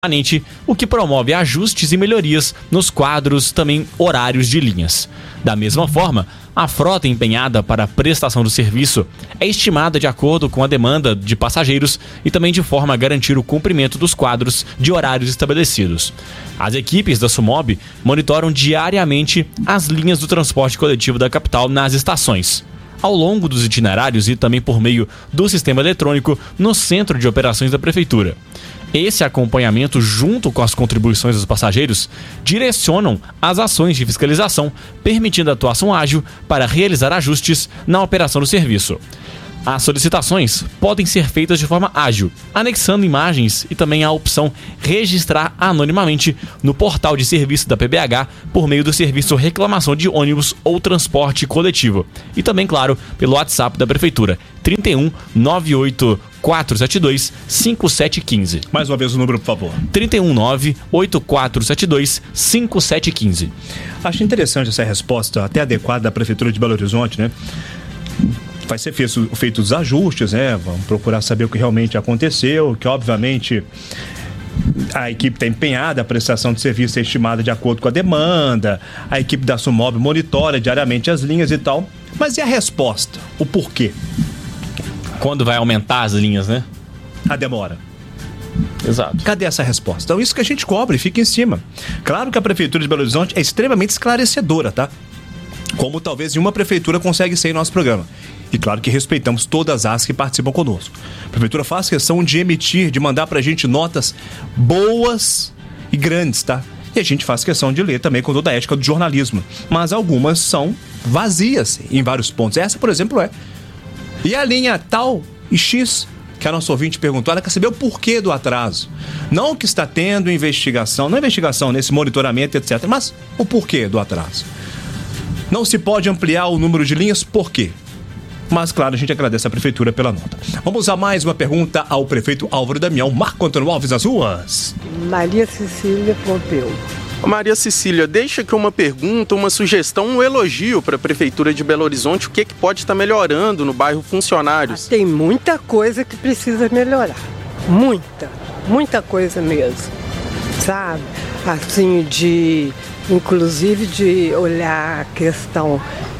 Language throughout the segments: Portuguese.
permanente, o que promove ajustes e melhorias nos quadros, também horários de linhas. Da mesma forma, a frota empenhada para a prestação do serviço é estimada de acordo com a demanda de passageiros e também de forma a garantir o cumprimento dos quadros de horários estabelecidos. As equipes da SUMOB monitoram diariamente as linhas do transporte coletivo da capital nas estações, ao longo dos itinerários e também por meio do sistema eletrônico no Centro de Operações da Prefeitura. Esse acompanhamento, junto com as contribuições dos passageiros, direcionam as ações de fiscalização, permitindo a atuação ágil para realizar ajustes na operação do serviço. As solicitações podem ser feitas de forma ágil, anexando imagens e também a opção registrar anonimamente no portal de serviço da PBH por meio do serviço reclamação de ônibus ou transporte coletivo. E também, claro, pelo WhatsApp da Prefeitura, 31 98 472 5715. Mais uma vez o número, por favor. 319 8472 5715. Acho interessante essa resposta, até adequada da Prefeitura de Belo Horizonte, né? Vai ser feito os ajustes, né? Vamos procurar saber o que realmente aconteceu, que obviamente a equipe está empenhada, a prestação de serviço é estimada de acordo com a demanda, a equipe da SUMOB monitora diariamente as linhas e tal. Mas e a resposta? O porquê? Quando vai aumentar as linhas, né? A demora. Exato. Cadê essa resposta? Então isso que a gente cobre, fica em cima. Claro que a Prefeitura de Belo Horizonte é extremamente esclarecedora, tá? Como talvez nenhuma prefeitura consegue ser em nosso programa. E claro que respeitamos todas as que participam conosco. A Prefeitura faz questão de emitir, de mandar pra gente notas boas e grandes, tá? E a gente faz questão de ler também com toda a ética do jornalismo. Mas algumas são vazias em vários pontos. Essa, por exemplo, é. E a linha tal e X, que a nossa ouvinte perguntou, ela quer saber o porquê do atraso. Não que está tendo investigação, não investigação nesse monitoramento, etc., mas o porquê do atraso. Não se pode ampliar o número de linhas, por quê? Mas, claro, a gente agradece a Prefeitura pela nota. Vamos a mais uma pergunta ao prefeito Álvaro Damião. Marco Antônio Alves, as ruas. Maria Cecília Pompeu. Maria Cecília, deixa aqui uma pergunta, uma sugestão, um elogio para a Prefeitura de Belo Horizonte. O que pode estar melhorando no bairro Funcionários? Tem muita coisa que precisa melhorar. Muita coisa mesmo. Sabe? Assim, inclusive de olhar a questão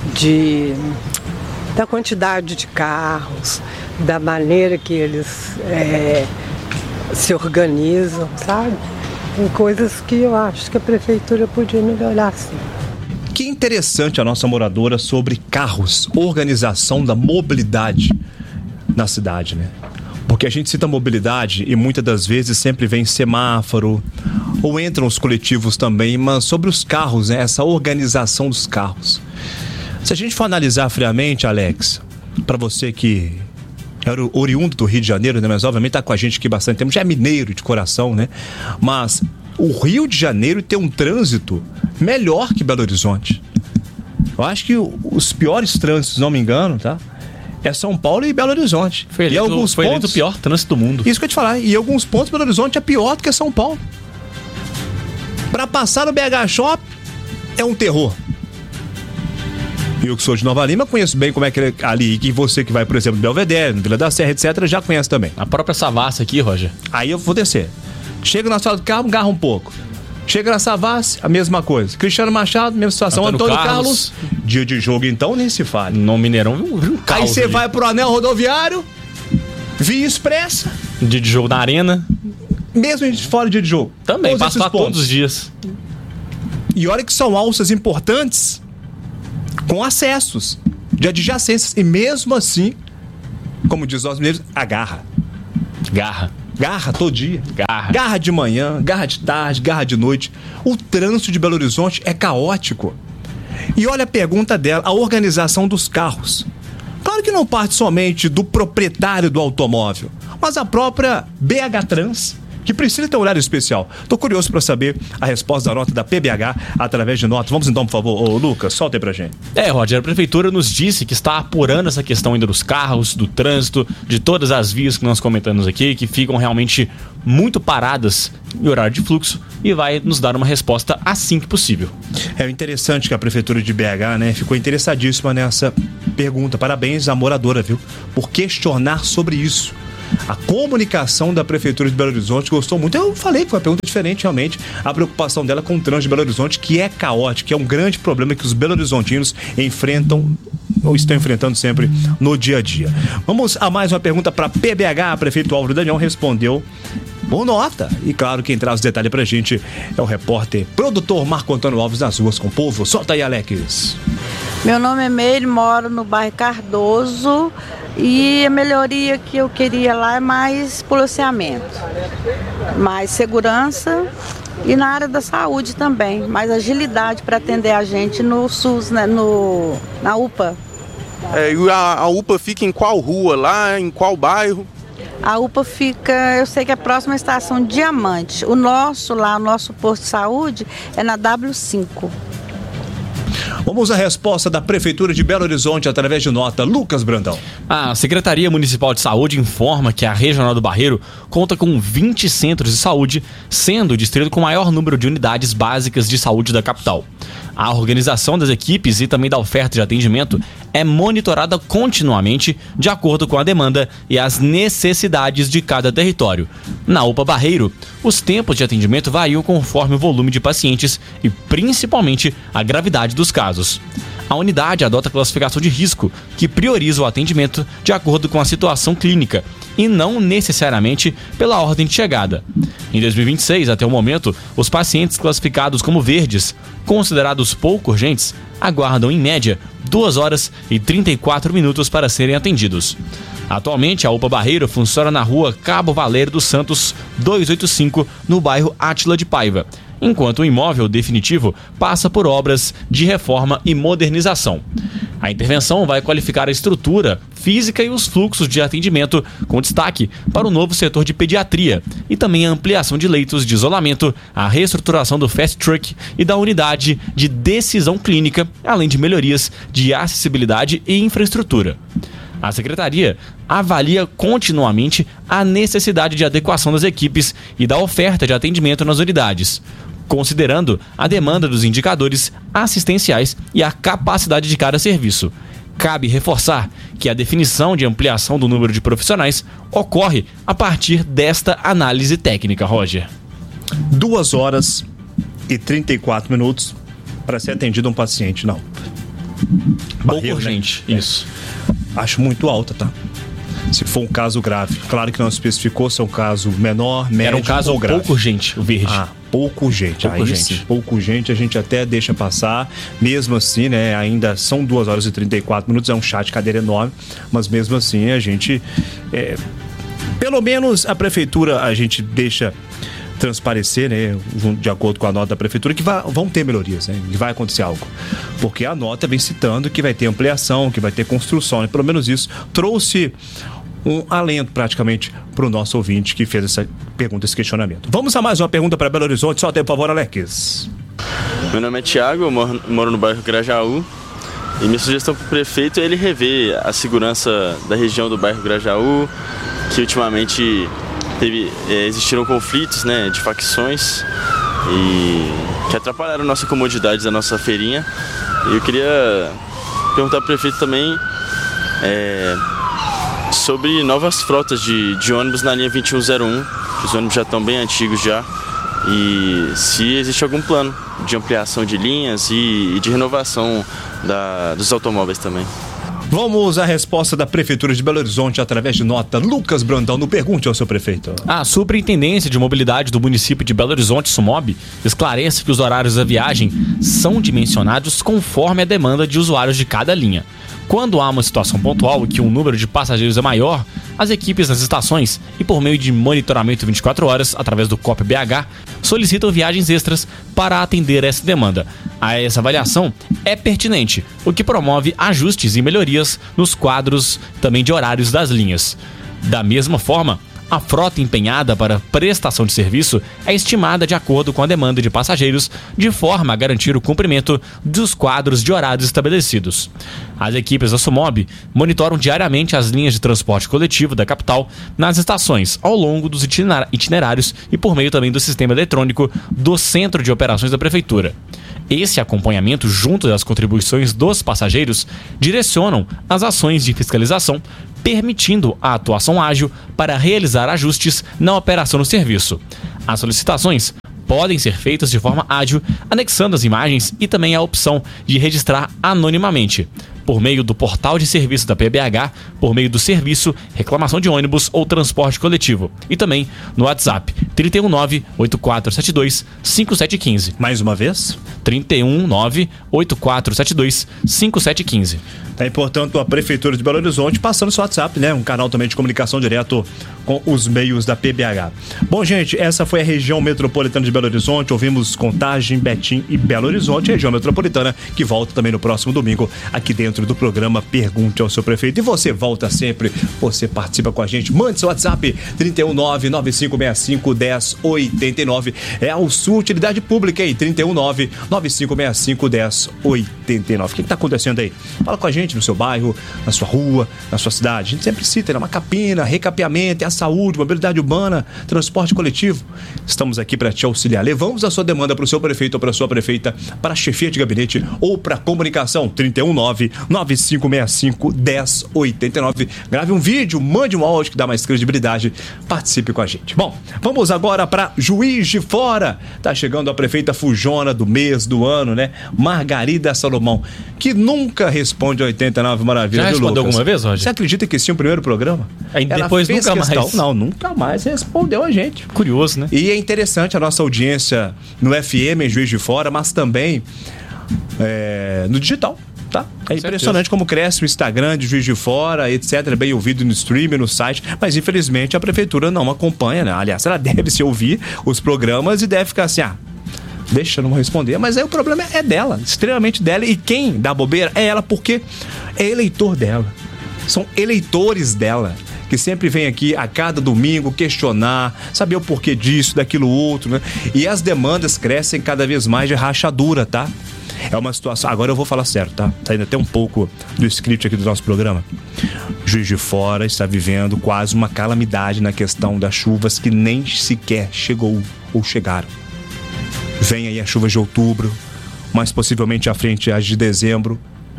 da quantidade de carros, da maneira que eles se organizam, sabe? Tem coisas que eu acho que a Prefeitura podia melhorar, sim. Que interessante a nossa moradora sobre carros, organização da mobilidade na cidade, né? Porque a gente cita mobilidade e muitas das vezes sempre vem semáforo, ou entram os coletivos também, mas sobre os carros, né? Essa organização dos carros. Se a gente for analisar friamente, Alex, para você que era oriundo do Rio de Janeiro, né? Mas obviamente tá com a gente aqui bastante tempo, já é mineiro de coração, né? Mas o Rio de Janeiro tem um trânsito melhor que Belo Horizonte. Eu acho que os piores trânsitos, não me engano, tá? É São Paulo e Belo Horizonte. Foi eleito o pior trânsito do mundo. Isso que eu ia te falar. E em alguns pontos Belo Horizonte é pior do que São Paulo. Para passar no BH Shop é um terror. Eu que sou de Nova Lima, conheço bem como é que é ali. E você que vai, por exemplo, no Belvedere, no Vila da Serra, etc., já conhece também. A própria Savassi aqui, Roger. Aí eu vou descer. Chega na sala do carro, garra um pouco. Chega na Savassi, a mesma coisa. Cristiano Machado, mesma situação. Antônio Carlos. Dia de jogo, então, nem se fale. No Mineirão, um caos. Aí você vai pro anel rodoviário, Via Expressa. Dia de jogo na arena. Mesmo a gente fora de dia de jogo. Também, passo lá todos os dias. E olha que são alças importantes com acessos de adjacências. E mesmo assim, como diz os mineiros, agarra. Garra todo dia. Garra de manhã, garra de tarde, garra de noite. O trânsito de Belo Horizonte é caótico. E olha a pergunta dela, a organização dos carros. Claro que não parte somente do proprietário do automóvel, mas a própria BH Trans, que precisa ter um horário especial. Tô curioso para saber a resposta da nota da PBH através de notas. Vamos então, por favor, Lucas, solta aí pra gente. Roger, a Prefeitura nos disse que está apurando essa questão ainda dos carros, do trânsito, de todas as vias que nós comentamos aqui, que ficam realmente muito paradas em horário de fluxo, e vai nos dar uma resposta assim que possível. É interessante que a Prefeitura de BH, né, ficou interessadíssima nessa pergunta. Parabéns à moradora, viu, por questionar sobre isso. A comunicação da Prefeitura de Belo Horizonte gostou muito. Eu falei que foi uma pergunta diferente, realmente. A preocupação dela com o trânsito de Belo Horizonte, que é caótico, que é um grande problema que os belo-horizontinos enfrentam ou estão enfrentando sempre no dia a dia. Vamos a mais uma pergunta para PBH. A prefeito Álvaro Daniel respondeu com nota. E claro, quem traz os detalhes pra gente é o repórter, produtor Marco Antônio Alves das ruas com o povo. Solta aí, Alex. Meu nome é Meire, moro no bairro Cardoso e a melhoria que eu queria lá é mais policiamento, mais segurança e na área da saúde também, mais agilidade para atender a gente no SUS, né, na UPA. A UPA fica em qual rua lá, em qual bairro? A UPA fica, eu sei que é próxima à estação Diamante. O nosso posto de saúde é na W5. Vamos à resposta da Prefeitura de Belo Horizonte através de nota. Lucas Brandão. A Secretaria Municipal de Saúde informa que a Regional do Barreiro conta com 20 centros de saúde, sendo o distrito com maior número de unidades básicas de saúde da capital. A organização das equipes e também da oferta de atendimento é monitorada continuamente de acordo com a demanda e as necessidades de cada território. Na UPA Barreiro, os tempos de atendimento variam conforme o volume de pacientes e principalmente a gravidade dos casos. A unidade adota a classificação de risco, que prioriza o atendimento de acordo com a situação clínica e não necessariamente pela ordem de chegada. Em 2026, até o momento, os pacientes classificados como verdes, considerados pouco urgentes, aguardam em média 2 horas e 34 minutos para serem atendidos. Atualmente, a UPA Barreiro funciona na rua Cabo Valério dos Santos 285, no bairro Átila de Paiva, enquanto o imóvel definitivo passa por obras de reforma e modernização. A intervenção vai qualificar a estrutura física e os fluxos de atendimento, com destaque para o novo setor de pediatria e também a ampliação de leitos de isolamento, a reestruturação do fast track e da unidade de decisão clínica, além de melhorias de acessibilidade e infraestrutura. A Secretaria avalia continuamente a necessidade de adequação das equipes e da oferta de atendimento nas unidades, considerando a demanda dos indicadores assistenciais e a capacidade de cada serviço. Cabe reforçar que a definição de ampliação do número de profissionais ocorre a partir desta análise técnica, Roger. 2 horas e 34 minutos para ser atendido um paciente na UPA. Pouco urgente, né? Isso. Acho muito alta, tá? Se for um caso grave. Claro que não especificou se é um caso menor, médio Era um caso ou grave. pouco urgente, o verde. Pouco urgente. Pouco urgente. Sim, pouco urgente a gente até deixa passar. Mesmo assim, né? Ainda são 2 horas e 34 minutos. É um chá de cadeira enorme. Mas mesmo assim a gente... pelo menos a prefeitura a gente deixa transparecer, né, de acordo com a nota da prefeitura, que vão ter melhorias, né, que vai acontecer algo. Porque a nota vem citando que vai ter ampliação, que vai ter construção, né, pelo menos isso trouxe um alento praticamente para o nosso ouvinte que fez essa pergunta, esse questionamento. Vamos a mais uma pergunta para Belo Horizonte, só tem, por favor, Alex. Meu nome é Thiago, eu moro no bairro Grajaú e minha sugestão para o prefeito é ele rever a segurança da região do bairro Grajaú, que ultimamente existiram conflitos, né, de facções e que atrapalharam a nossa comodidade da nossa feirinha. E eu queria perguntar para o prefeito também sobre novas frotas de ônibus na linha 2101, que os ônibus já estão bem antigos já, e se existe algum plano de ampliação de linhas e de renovação dos automóveis também. Vamos à resposta da Prefeitura de Belo Horizonte através de nota. Lucas Brandão, no Pergunte ao seu prefeito. A Superintendência de Mobilidade do município de Belo Horizonte, SUMOB, esclarece que os horários da viagem são dimensionados conforme a demanda de usuários de cada linha. Quando há uma situação pontual e que o número de passageiros é maior, as equipes nas estações e por meio de monitoramento 24 horas, através do COP BH, solicitam viagens extras para atender essa demanda. Essa avaliação é pertinente, o que promove ajustes e melhorias nos quadros também de horários das linhas. Da mesma forma, a frota empenhada para prestação de serviço é estimada de acordo com a demanda de passageiros, de forma a garantir o cumprimento dos quadros de horários estabelecidos. As equipes da SUMOB monitoram diariamente as linhas de transporte coletivo da capital nas estações, ao longo dos itinerários e por meio também do sistema eletrônico do Centro de Operações da Prefeitura. Esse acompanhamento, junto das contribuições dos passageiros, direcionam as ações de fiscalização, permitindo a atuação ágil para realizar ajustes na operação do serviço. As solicitações podem ser feitas de forma ágil, anexando as imagens e também a opção de registrar anonimamente, por meio do portal de serviço da PBH, por meio do serviço reclamação de ônibus ou transporte coletivo, e também no WhatsApp 319-8472-5715. Mais uma vez? 319-8472-5715. Tá aí, portanto, a Prefeitura de Belo Horizonte passando seu WhatsApp, né? Um canal também de comunicação direto com os meios da PBH. Bom, gente, essa foi a região metropolitana de Belo Horizonte. Ouvimos Contagem, Betim e Belo Horizonte, região metropolitana, que volta também no próximo domingo, aqui dentro do programa Pergunte ao Seu Prefeito. E você volta sempre, você participa com a gente. Mande seu WhatsApp, 319-9565-1089. É a sua utilidade pública aí, 319-9565-1089. O que tá acontecendo aí? Fala com a gente no seu bairro, na sua rua, na sua cidade. A gente sempre cita, né? Macapina, recapeamento, é a saúde, mobilidade urbana, transporte coletivo. Estamos aqui para te auxiliar. Levamos a sua demanda para o seu prefeito ou para a sua prefeita, para a chefia de gabinete ou para a comunicação, 319-9565-1089. Grave um vídeo, mande um áudio que dá mais credibilidade. Participe com a gente. Bom, vamos agora para Juiz de Fora. Tá chegando a prefeita fujona do mês, do ano, né? Margarida Salomão, que nunca responde a 89 maravilhas. Já respondeu alguma vez, Roger? Você acredita que sim, o primeiro programa? Aí depois nunca questão, mais. Não, nunca mais respondeu a gente. Curioso, né? E é interessante a nossa audiência no FM, em Juiz de Fora, mas também no digital. Tá? É impressionante como cresce o Instagram de Juiz de Fora, etc. É bem ouvido no stream, no site, mas infelizmente a prefeitura não acompanha, né? Aliás, ela deve se ouvir os programas e deve ficar assim, deixa eu não responder, mas aí o problema é dela, extremamente dela, e quem dá bobeira é ela, porque é eleitor dela, são eleitores dela, que sempre vem aqui a cada domingo questionar, saber o porquê disso, daquilo outro, né? E as demandas crescem cada vez mais de rachadura, tá? É uma situação, agora eu vou falar sério, tá? Saindo até um pouco do script aqui do nosso programa. Juiz de Fora está vivendo quase uma calamidade na questão das chuvas que nem sequer chegou ou chegaram. Vem aí as chuvas de outubro, mais possivelmente à frente as de dezembro.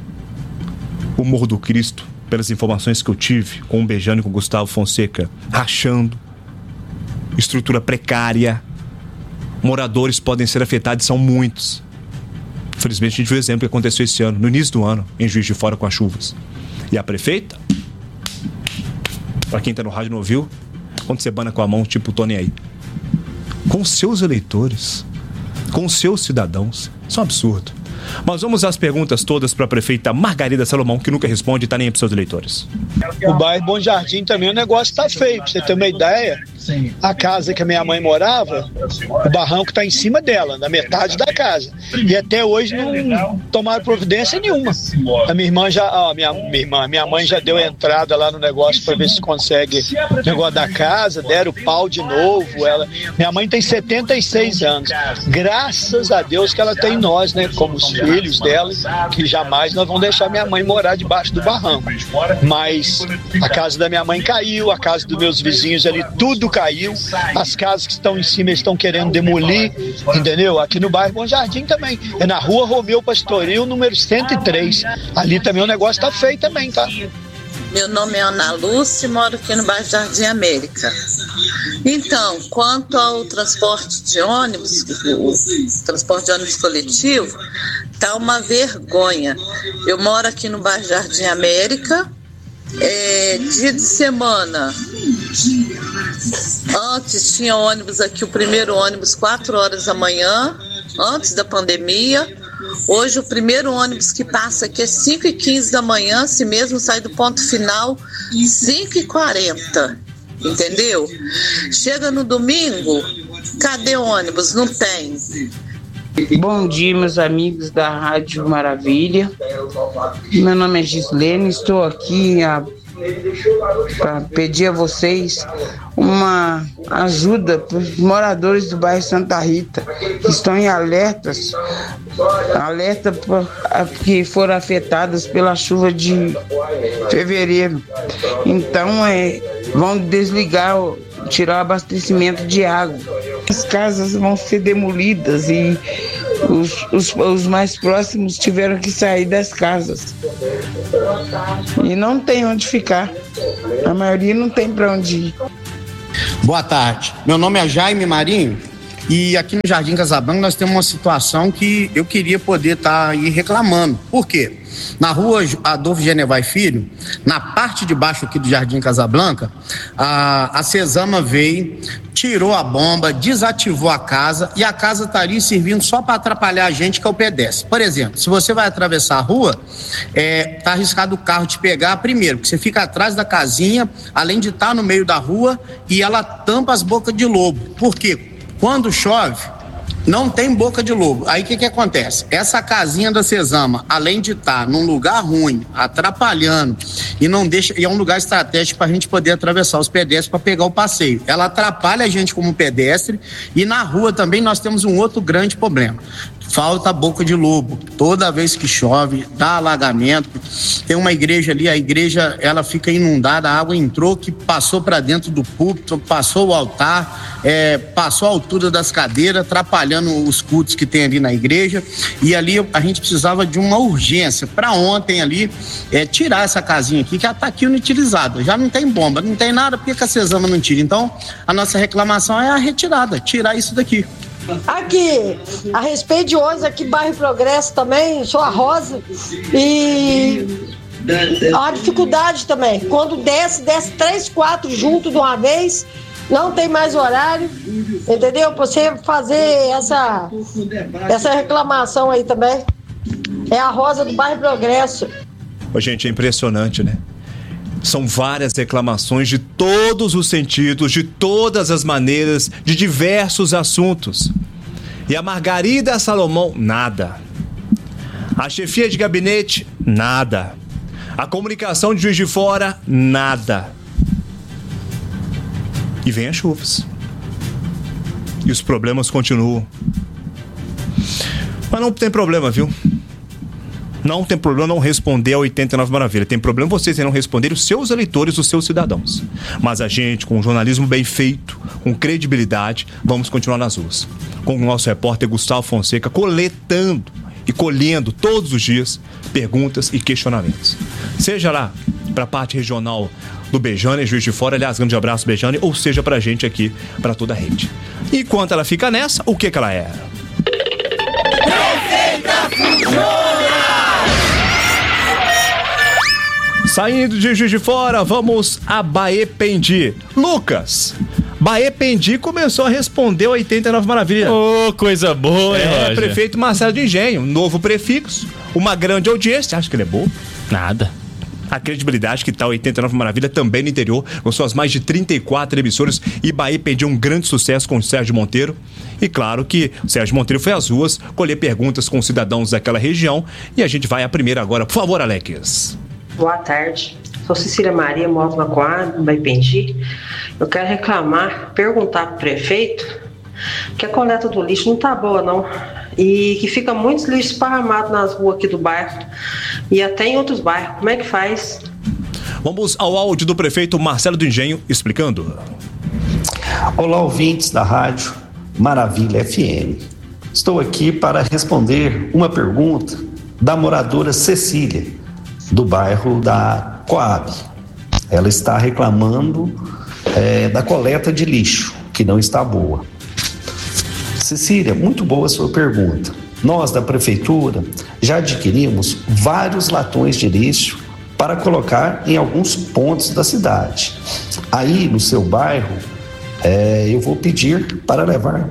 O Morro do Cristo, pelas informações que eu tive com o Beijano e com o Gustavo Fonseca, rachando, estrutura precária, moradores podem ser afetados, são muitos. Infelizmente a gente viu o exemplo que aconteceu esse ano, no início do ano, em Juiz de Fora com as chuvas. E a prefeita, pra quem tá no rádio não ouviu, quando você bana com a mão, tipo o Tony aí, com seus eleitores, com seus cidadãos, isso é um absurdo. Mas vamos às perguntas todas para a prefeita Margarida Salomão, que nunca responde e tá nem aí pros seus eleitores. O bairro Bom Jardim também, o negócio tá feio, pra você ter uma ideia. A casa que a minha mãe morava, o barranco tá em cima dela, na metade da casa. E até hoje não tomaram providência nenhuma. A minha irmã minha mãe já deu entrada lá no negócio para ver se consegue o negócio da casa, deram pau de novo. Minha mãe tem 76 anos. Graças a Deus que ela tem nós, né, como os filhos dela, que jamais nós vamos deixar minha mãe morar debaixo do barranco. Mas a casa da minha mãe caiu, a casa dos meus vizinhos ali, tudo caiu, as casas que estão em cima eles estão querendo demolir, entendeu? Aqui no bairro Bom Jardim também, é na rua Romeu Pastoril, número 103, ali também o negócio tá feio também, tá? Meu nome é Ana Lúcia e moro aqui no bairro Jardim América. Então, quanto ao transporte de ônibus, o transporte de ônibus coletivo, tá uma vergonha. Eu moro aqui no bairro Jardim América, dia de semana. Antes tinha ônibus aqui, o primeiro ônibus 4 horas da manhã, antes da pandemia. Hoje o primeiro ônibus que passa aqui é 5h15 da manhã, se mesmo sai do ponto final 5h40, entendeu? Chega no domingo, cadê o ônibus? Não tem. Bom dia, meus amigos da Rádio Maravilha. Meu nome é Gislene, estou aqui para pedir a vocês uma ajuda para os moradores do bairro Santa Rita, que estão em alerta que foram afetadas pela chuva de fevereiro. Então vão desligar, tirar o abastecimento de água. As casas vão ser demolidas e Os mais próximos tiveram que sair das casas. E não tem onde ficar. A maioria não tem para onde ir. Boa tarde. Meu nome é Jaime Marinho e aqui no Jardim Casablanca nós temos uma situação que eu queria poder estar aí reclamando. Por quê? Na rua Adolfo Genevai Filho, na parte de baixo aqui do Jardim Casablanca, a Cesama veio, tirou a bomba, desativou a casa e a casa está ali servindo só para atrapalhar a gente que é o pedestre. Por exemplo, se você vai atravessar a rua, tá arriscado o carro te pegar primeiro, porque você fica atrás da casinha, além de estar no meio da rua, e ela tampa as bocas de lobo. Por quê? Quando chove, não tem boca de lobo. Aí o que acontece? Essa casinha da Cesama, além de estar num lugar ruim, atrapalhando, e não deixa, e é um lugar estratégico para a gente poder atravessar os pedestres para pegar o passeio. Ela atrapalha a gente como pedestre, e na rua também nós temos um outro grande problema. Falta boca de lobo. Toda vez que chove, dá alagamento. Tem uma igreja ali, a igreja ela fica inundada, a água entrou, que passou para dentro do púlpito, passou o altar, passou a altura das cadeiras, atrapalhando os cultos que tem ali na igreja. E ali a gente precisava de uma urgência para ontem ali, tirar essa casinha aqui, que ela está aqui inutilizada. Já não tem bomba, não tem nada, por que a Cesama não tira? Então, a nossa reclamação é a retirada, tirar isso daqui. Aqui, a respeito de hoje, aqui bairro Progresso também, sou a Rosa, e há dificuldade também, quando desce 3, 4 junto de uma vez, não tem mais horário, entendeu? Pra você fazer essa reclamação aí também, é a Rosa do bairro Progresso. Ô, gente, é impressionante, né? São várias reclamações de todos os sentidos, de todas as maneiras, de diversos assuntos. E a Margarida Salomão, nada. A chefia de gabinete, nada. A comunicação de Juiz de Fora, nada. E vem as chuvas. E os problemas continuam. Mas não tem problema, viu? Não tem problema não responder a 89 Maravilha. Tem problema vocês em não responderem os seus eleitores, os seus cidadãos. Mas a gente, com um jornalismo bem feito, com credibilidade, vamos continuar nas ruas. Com o nosso repórter Gustavo Fonseca coletando e colhendo todos os dias perguntas e questionamentos. Seja lá para a parte regional do Bejane, Juiz de Fora, aliás, grande abraço Bejane, ou seja pra gente aqui, pra toda a rede. E enquanto ela fica nessa, o que ela é? Prefeita Funciona! Saindo de Juiz de Fora, vamos a Baependi. Lucas, Baependi começou a responder 89 Maravilha. Ô, coisa boa, hein, Roger? Prefeito Marcelo de Engenho, novo prefixo, uma grande audiência. Acha que ele é bom? Nada. A credibilidade que tá 89 Maravilha também no interior, com suas mais de 34 emissoras, e Baependi um grande sucesso com o Sérgio Monteiro. E claro que o Sérgio Monteiro foi às ruas colher perguntas com cidadãos daquela região, e a gente vai à primeira agora. Por favor, Alex. Boa tarde, sou Cecília Maria, moro na Coab, no Baependi. Eu quero reclamar, perguntar para o prefeito que a coleta do lixo não tá boa não, e que fica muitos lixos esparramados nas ruas aqui do bairro e até em outros bairros. Como é que faz? Vamos ao áudio do prefeito Marcelo do Engenho explicando. Olá, ouvintes da Rádio Maravilha FM. Estou aqui para responder uma pergunta da moradora Cecília, do bairro da Coab. Ela está reclamando da coleta de lixo, que não está boa. Cecília, muito boa a sua pergunta. Nós da prefeitura já adquirimos vários latões de lixo para colocar em alguns pontos da cidade. Aí no seu bairro, eu vou pedir para levar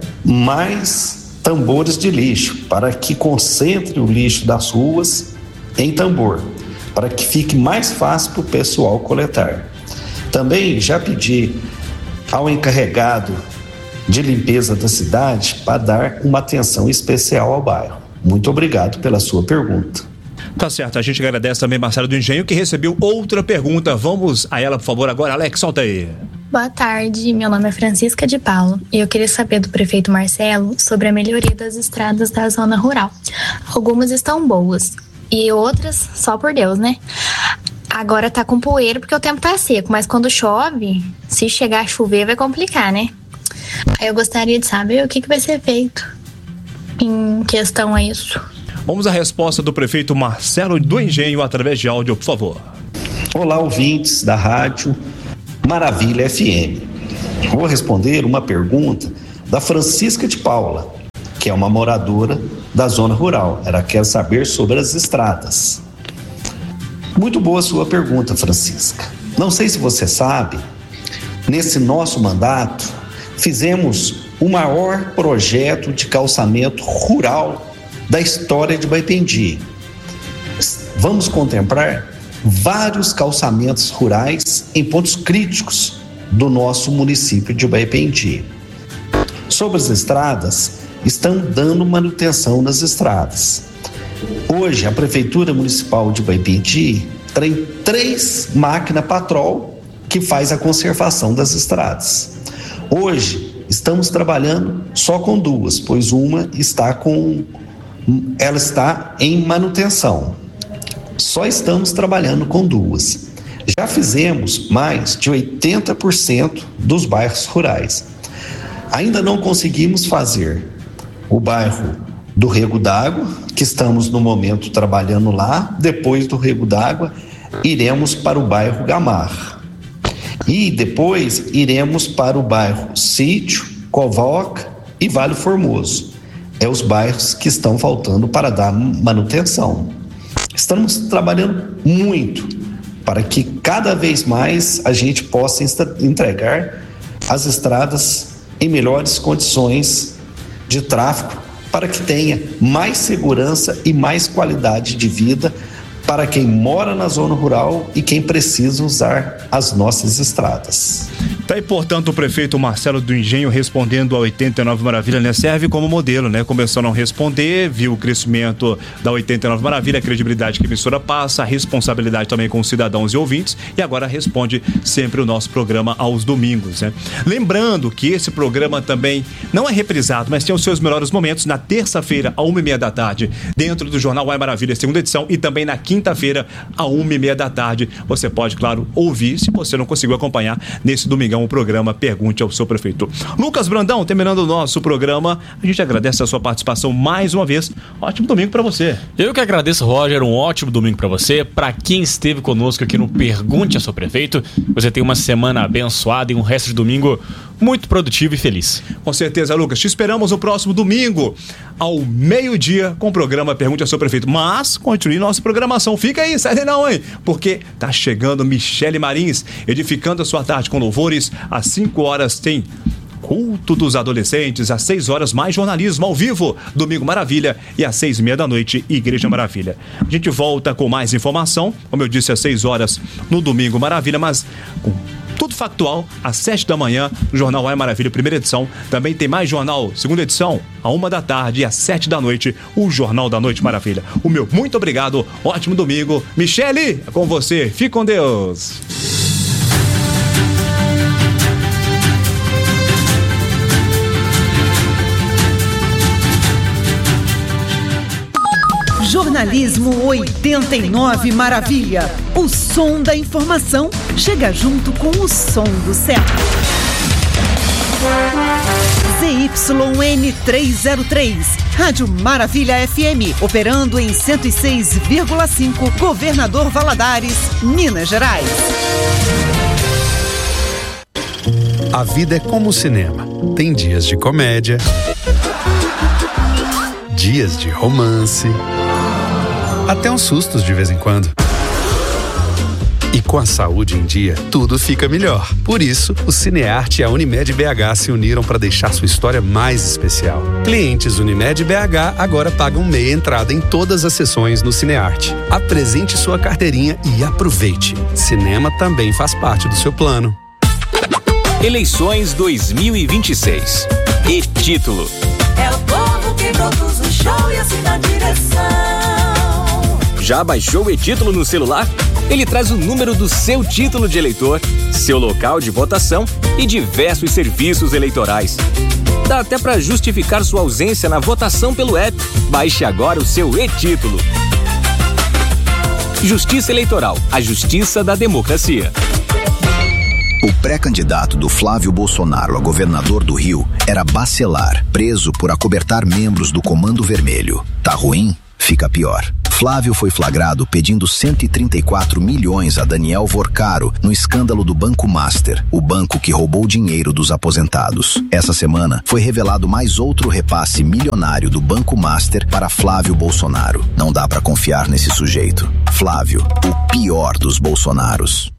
mais tambores de lixo, para que concentre o lixo das ruas em tambor, para que fique mais fácil para o pessoal coletar. Também já pedi ao encarregado de limpeza da cidade para dar uma atenção especial ao bairro. Muito obrigado pela sua pergunta. Tá certo, a gente agradece também Marcelo do Engenho, que recebeu outra pergunta. Vamos a ela, por favor, agora. Alex, solta aí. Boa tarde, meu nome é Francisca de Paulo e eu queria saber do prefeito Marcelo sobre a melhoria das estradas da zona rural. Algumas estão boas e outras, só por Deus, né? Agora tá com poeira porque o tempo tá seco, mas quando chove, se chegar a chover vai complicar, né? Aí eu gostaria de saber o que vai ser feito. em questão a isso. Vamos à resposta do prefeito Marcelo do Engenho através de áudio, por favor. Olá, ouvintes da Rádio Maravilha FM. Vou responder uma pergunta da Francisca de Paula, que é uma moradora da zona rural. Ela quer saber sobre as estradas. Muito boa sua pergunta, Francisca. Não sei se você sabe, nesse nosso mandato, fizemos o maior projeto de calçamento rural da história de Baipendi. Vamos contemplar vários calçamentos rurais em pontos críticos do nosso município de Baipendi. Sobre as estradas, estão dando manutenção nas estradas. Hoje, a Prefeitura Municipal de Baipendi tem 3 máquinas patrol que faz a conservação das estradas. Hoje, estamos trabalhando só com 2, pois uma ela está em manutenção. Só estamos trabalhando com 2. Já fizemos mais de 80% dos bairros rurais. Ainda não conseguimos fazer o bairro do Rego d'Água, que estamos no momento trabalhando lá. Depois do Rego d'Água, iremos para o bairro Gamar. E depois iremos para o bairro Sítio, Covoca e Vale Formoso. É os bairros que estão faltando para dar manutenção. Estamos trabalhando muito para que cada vez mais a gente possa entregar as estradas em melhores condições de tráfego, para que tenha mais segurança e mais qualidade de vida para quem mora na zona rural e quem precisa usar as nossas estradas. Tá aí, portanto, o prefeito Marcelo do Engenho respondendo a 89 Maravilha, né? Serve como modelo, né? Começou a não responder, viu o crescimento da 89 Maravilha, a credibilidade que a emissora passa, a responsabilidade também com os cidadãos e ouvintes, e agora responde sempre o nosso programa aos domingos, né? Lembrando que esse programa também não é reprisado, mas tem os seus melhores momentos na terça-feira, à 1h30 da tarde, dentro do Jornal Uai Maravilha, segunda edição, e também na quinta-feira, à 1h30 da tarde. Você pode, claro, ouvir, se você não conseguiu acompanhar nesse domingão o programa Pergunte ao Seu Prefeito. Lucas Brandão, terminando o nosso programa, a gente agradece a sua participação mais uma vez. Ótimo domingo pra você. Eu que agradeço, Roger, um ótimo domingo pra você. Pra quem esteve conosco aqui no Pergunte ao Seu Prefeito, você tem uma semana abençoada e um resto de domingo muito produtivo e feliz. Com certeza, Lucas. Te esperamos no próximo domingo, ao meio-dia, com o programa Pergunte ao Seu Prefeito. Mas continue nossa programação. Fica aí, sai daí não, hein? Porque tá chegando Michele Marins, edificando a sua tarde com louvores. Às 5 horas tem Culto dos Adolescentes, às 6 horas mais jornalismo ao vivo, Domingo Maravilha, e às 6h30 da noite, Igreja Maravilha. A gente volta com mais informação, como eu disse, às 6 horas no Domingo Maravilha, mas com tudo factual, às 7 da manhã, no Jornal Uai Maravilha, primeira edição. Também tem mais jornal, segunda edição, à 1 da tarde e às 7 da noite, o Jornal da Noite Maravilha. O meu muito obrigado, ótimo domingo. Michele, é com você, fique com Deus. Jornalismo 89 Maravilha. O som da informação chega junto com o som do céu. ZYN 303, Rádio Maravilha FM, operando em 106,5, Governador Valadares, Minas Gerais. A vida é como o cinema. Tem dias de comédia, dias de romance, até uns sustos de vez em quando. E com a saúde em dia, tudo fica melhor. Por isso, o Cinearte e a Unimed BH se uniram para deixar sua história mais especial. Clientes Unimed BH agora pagam meia entrada em todas as sessões no Cinearte. Apresente sua carteirinha e aproveite. Cinema também faz parte do seu plano. Eleições 2026. E título: é o povo que produz o show e assim dá direção. Já baixou o e-título no celular? Ele traz o número do seu título de eleitor, seu local de votação e diversos serviços eleitorais. Dá até para justificar sua ausência na votação pelo app. Baixe agora o seu e-título. Justiça Eleitoral, a justiça da democracia. O pré-candidato do Flávio Bolsonaro a governador do Rio era Bacelar, preso por acobertar membros do Comando Vermelho. Tá ruim? Fica pior. Flávio foi flagrado pedindo 134 milhões a Daniel Vorcaro no escândalo do Banco Master, o banco que roubou dinheiro dos aposentados. Essa semana foi revelado mais outro repasse milionário do Banco Master para Flávio Bolsonaro. Não dá pra confiar nesse sujeito. Flávio, o pior dos Bolsonaros.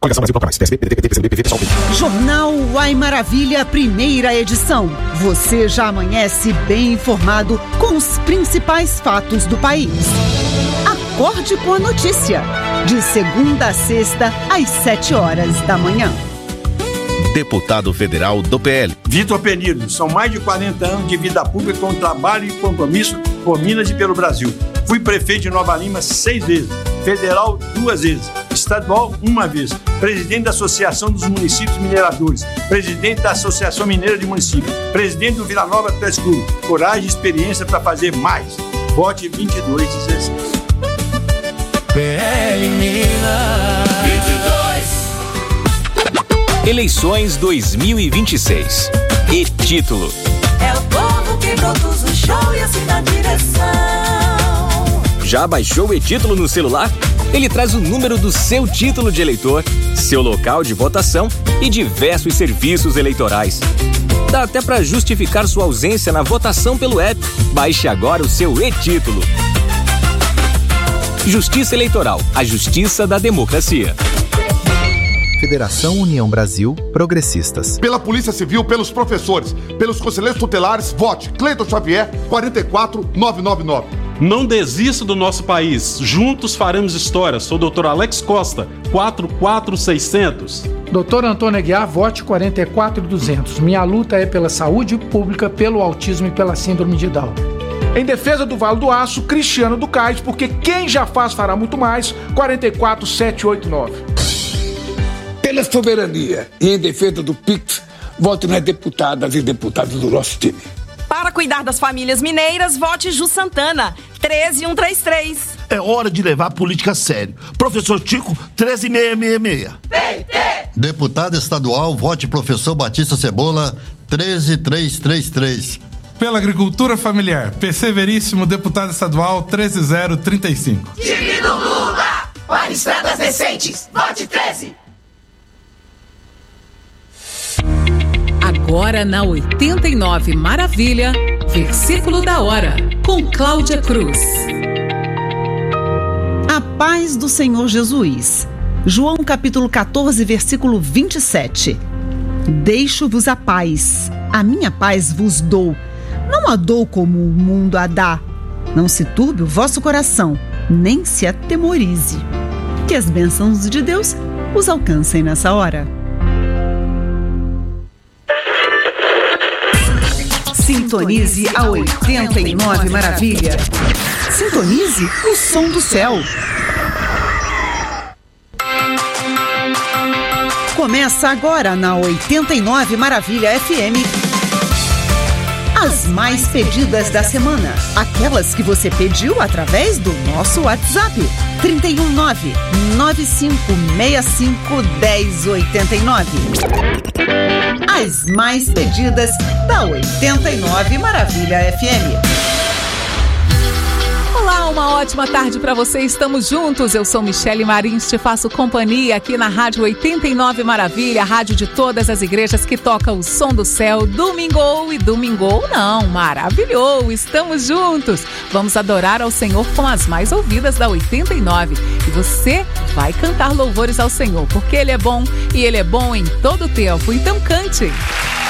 Jornal Uai Maravilha, primeira edição. Você já amanhece bem informado com os principais fatos do país. Acorde com a notícia, de segunda a sexta, às 7 horas da manhã. Deputado federal do PL. Vitor Penido, são mais de 40 anos de vida pública com trabalho e compromisso por Minas e pelo Brasil. Fui prefeito de Nova Lima 6 vezes, federal 2 vezes, estadual 1 vez, presidente da Associação dos Municípios Mineradores, presidente da Associação Mineira de Municípios, presidente do Vila Nova Press Club. Coragem e experiência para fazer mais. Vote 2216. PL Minas 22. Eleições 2026. E título: É o povo que produz o show e assim na direção. Já baixou o e-título no celular? Ele traz o número do seu título de eleitor, seu local de votação e diversos serviços eleitorais. Dá até para justificar sua ausência na votação pelo app. Baixe agora o seu e-título. Justiça Eleitoral, a justiça da democracia. Federação União Brasil Progressistas. Pela Polícia Civil, pelos professores, pelos conselheiros tutelares, vote Cleiton Xavier 44999. Não desista do nosso país. Juntos faremos história. Sou o Dr. Alex Costa, 44600. Doutor Antônio Aguiar, vote 44200. Minha luta é pela saúde pública, pelo autismo e pela síndrome de Down. Em defesa do Vale do Aço, Cristiano do Cais, porque quem já faz fará muito mais, 44789. Pela soberania e em defesa do PIX, vote nas deputadas e deputados do nosso time. Para cuidar das famílias mineiras, vote Ju Santana, 13133. É hora de levar a política a sério. Professor Tico, 13666. Deputado estadual, vote Professor Batista Cebola, 13333. Pela agricultura familiar, PC Veríssimo, deputado estadual, 13035. Time do Lula, para estradas decentes, vote 13. Agora na 89 Maravilha, versículo da hora, com Cláudia Cruz. A paz do Senhor Jesus. João capítulo 14, versículo 27. Deixo-vos a paz, a minha paz vos dou. Não a dou como o mundo a dá. Não se turbe o vosso coração, nem se atemorize. Que as bênçãos de Deus os alcancem nessa hora. Sintonize a 89 Maravilha. Sintonize o som do céu. Começa agora na 89 Maravilha FM. As mais pedidas da semana. Aquelas que você pediu através do nosso WhatsApp. 319-9565-1089. As mais pedidas da 89 Maravilha FM. Olá, uma ótima tarde para você. Estamos juntos. Eu sou Michele Marins, te faço companhia aqui na Rádio 89 Maravilha, a rádio de todas as igrejas que toca o som do céu. Domingou e domingou não, maravilhou. Estamos juntos. Vamos adorar ao Senhor com as mais ouvidas da 89. E você vai cantar louvores ao Senhor, porque Ele é bom e Ele é bom em todo o tempo. Então cante.